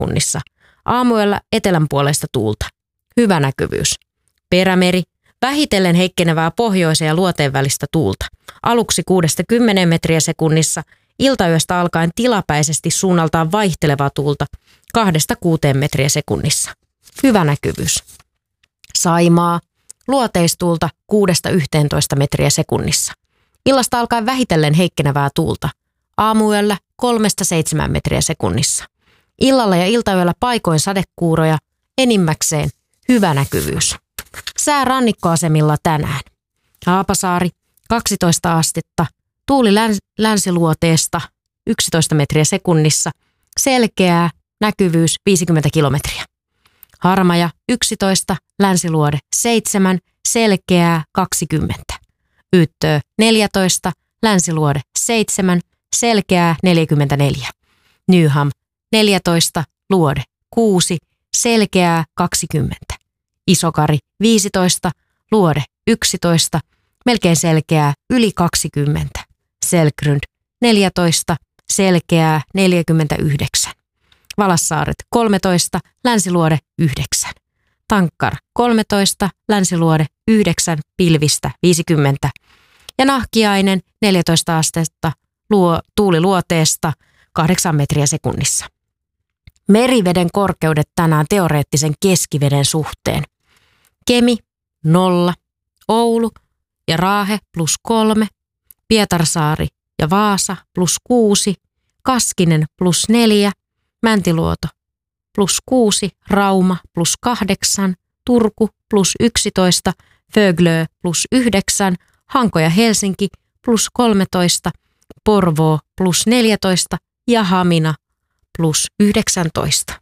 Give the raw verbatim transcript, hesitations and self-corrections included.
sekunnissa. Aamuyöllä etelänpuoleista tuulta. Hyvä näkyvyys. Perämeri. Vähitellen heikkenevää pohjoisen ja luoteen välistä tuulta. Aluksi kuudesta kymmeneen metriä sekunnissa. Iltayöstä alkaen tilapäisesti suunnaltaan vaihtelevaa tuulta. Kahdesta kuuteen metriä sekunnissa. Hyvä näkyvyys. Saimaa. Luoteistuulta kuudesta yhteentoista metriä sekunnissa. Illasta alkaen vähitellen heikkenevää tuulta. Aamuyöllä kolmesta seitsemään metriä sekunnissa. Illalla ja iltayöllä paikoin sadekuuroja, enimmäkseen hyvä näkyvyys. Sää rannikkoasemilla tänään. Haapasaari kaksitoista astetta, tuuli läns- länsiluoteesta yksitoista metriä sekunnissa, selkeää näkyvyys viisikymmentä kilometriä. Harmaja yksitoista, länsiluode seitsemän, selkeää kaksikymmentä. Yttöö neljätoista, länsiluode seitsemän, selkeää neljäkymmentäneljä. Nyham neljätoista, luode kuusi, selkeää kaksikymmentä. Isokari viisitoista, luode yksitoista, melkein selkeää yli kaksikymmentä. Selkrund neljätoista, selkeää neljäkymmentäyhdeksän. Valassaaret kolmetoista, länsiluode yhdeksän. Tankkar kolmetoista, länsiluode yhdeksän, pilvistä viisikymmentä. Ja Nahkiainen neljätoista astetta, luo, tuuli luoteesta kahdeksan metriä sekunnissa. Meriveden korkeudet tänään teoreettisen keskiveden suhteen. Kemi nolla, Oulu ja Raahe plus kolme, Pietarsaari ja Vaasa plus kuusi, Kaskinen plus neljä, Mäntiluoto plus kuusi, Rauma plus kahdeksan, Turku plus yksitoista, Föglö plus yhdeksän, Hanko ja Helsinki plus kolmetoista, Porvoo plus neljätoista ja Hamina plus yhdeksäntoista.